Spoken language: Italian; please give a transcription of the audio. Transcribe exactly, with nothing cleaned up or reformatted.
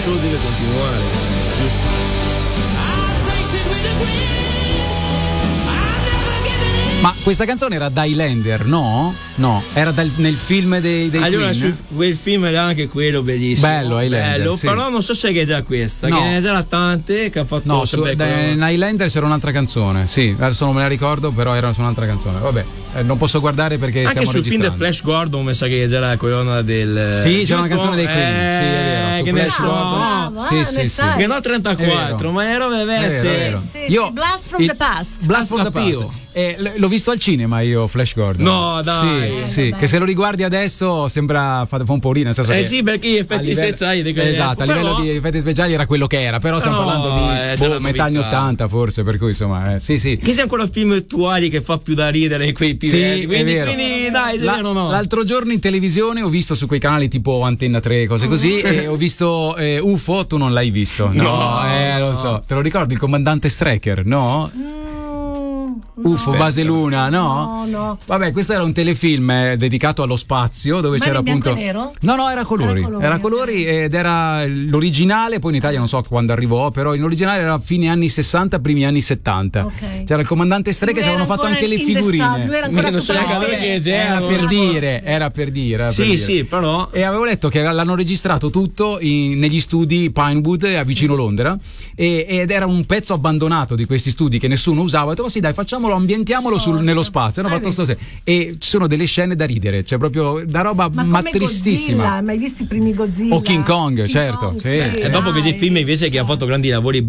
show deve continuare, giusto? Ma questa canzone era da Highlander, no? No, era dal, nel film dei, dei allora, Queen? Su, quel film era anche quello bellissimo. Bello, Highlander, bello, sì. Però non so se è già questa, No. che ne c'era tante che ha fatto. No, su, sapere, in Highlander c'era un'altra canzone, sì, adesso non me la ricordo, però era su un'altra canzone. Vabbè, eh, non posso guardare perché anche stiamo sul film registrando. The Flash Gordon mi sa che c'era la colonna del. Sì, c'era una giusto? canzone dei Queen, eh, sì, è vero. Su che ne Flash so. Gordon. Bravo, Sì, eh, sì, ne sì. sai. Che no trentaquattro, ma era È vero, è vero. Sì, Io- sì, Blast from il- the Past. Blast from the Capio. Past. Eh, l- l'ho visto al cinema io, Flash Gordon. No, dai. Sì, sì, vabbè. che se lo riguardi adesso sembra fa, fa un po' ridere, nel senso Eh che sì, perché gli a effetti livello- speciali di quel esatto, tempo, a livello però- di effetti speciali era quello che era, però stiamo No, parlando di eh, c'è boh, la metà anni novità. ottanta forse, per cui insomma, eh, sì, sì. Che sia ancora film attuali che fa più da ridere in quei Sì, pivesi. è Quindi, vero. quindi dai, se La- vero o no? L'altro giorno in televisione ho visto su quei canali tipo Antenna tre, cose così, e ho visto eh, U F O, tu non l'hai visto? No, No. eh, lo so. Te lo ricordi il comandante Strecker, no? U F O, Base Luna, no? No, no. Vabbè, questo era un telefilm eh, dedicato allo spazio dove Ma c'era era in bianco appunto. e nero? No, no, era a colori. Era a colori, Era a colori ed era l'originale, poi in Italia non so quando arrivò, però in originale era fine anni sessanta, primi anni settanta. Ok. C'era il comandante Strecker, Lui ci avevano era fatto anche le ancora figurine. indestato, lui era ancora Io non so neanche superstite. che c'era, Era non per so. dire, era per dire. era per Sì, dire. sì, però. E avevo letto che l'hanno registrato tutto in- negli studi Pinewood a vicino Londra e- ed era un pezzo abbandonato di questi studi che nessuno usava. Ho detto, ma sì, dai, facciamolo, ambientiamolo sul- nello spazio. Hanno Hai fatto sto visto? e ci sono delle scene da ridere, cioè proprio da roba Ma, ma, come tristissima. Godzilla, ma hai visto i primi Godzilla? O King Kong, King certo, Kong, sì. E dopo dai. questi film invece che ha fatto grandi lavori